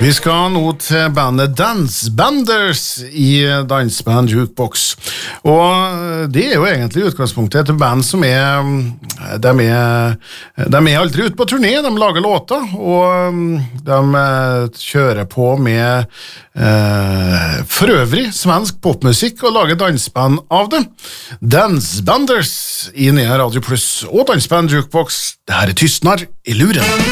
Vi skal nå til bandet Dansbanders i Dansband Jukebox. Og det jo egentlig utgangspunktet et band som de er aldri ute på turné, de lager låter, og de kjører på med for øvrig svensk popmusikk og lager dansband av det. Dansbanders i Nea Radio Plus og Dansband Jukebox. Det her Tystnar i luren.